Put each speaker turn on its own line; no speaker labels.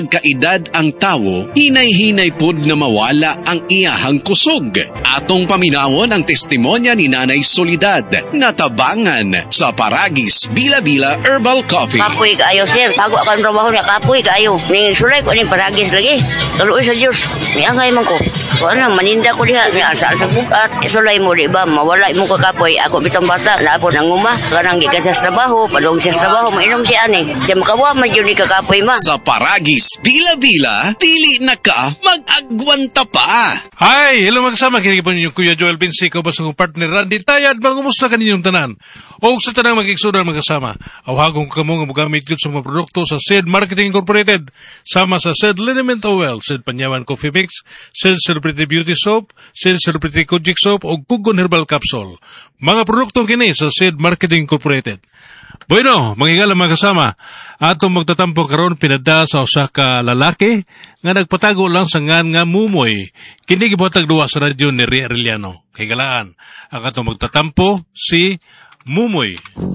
kaedad ang tawo, hinay-hinay pod na mawala ang iyahang kusog. Atong paminawon ang testimonya ni Nanay Soledad na tabangan sa Paragis Bila-Bila Herbal Coffee.
Kapoy kaayo, sir. Bago ako ang trabaho niya, kapoy kaayo. Ning sulay ko ning Paragis lagi. Tuloy sa Diyos. Niangay man ko. Wala, maninda ko diha. Asa sa bukat. Sulay mo, di ba? Mawala mo ka kapoy. Ako bitang bata. Napo nanguma. Kanang gikas sa trabaho. Padong sa trabaho. Mainom siya ani. Siya makawa man yun ni kakapoy ma.
Sa Paragis Bila-Bila, dili na ka mag-agwanta pa.
Hi! Hello mga kasama. Kinigipon ninyo Kuya Joel Bensico. Basta kong partner Randy Tayad. Magumusta ka ninyong tanan. O sa tanang mag-iksudan mga kasama. Awagong ka mo nga magamit yun sa mga produkto sa SED Marketing Incorporated. Sama sa SED Liniment Oil, SED Panyawan Coffee Mix, SED Celebrity Beauty Soap, SED Celebrity Kojic Soap, o Kugon Herbal Capsule. Mga produktong kini sa SED Marketing Incorporated. Bueno, mangigala mga kasama, atong magtatampo karon pinada sa usa ka lalaki nga nagpatago lang sa ngan nga Mumoy. Kini gibuhatag duwa sa radyo ni Ria Arellano. Kay galaan, ang atong magtatampo si Mumoy.